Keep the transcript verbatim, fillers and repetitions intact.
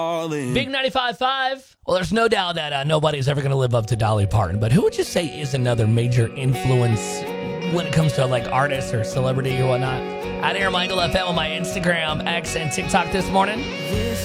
Big ninety-five point five. Well, there's no doubt that uh, nobody's ever going to live up to Dolly Parton, but who would you say is another major influence when it comes to like artists or celebrity or whatnot? Out here, Michael F M on my Instagram, X, and TikTok this morning.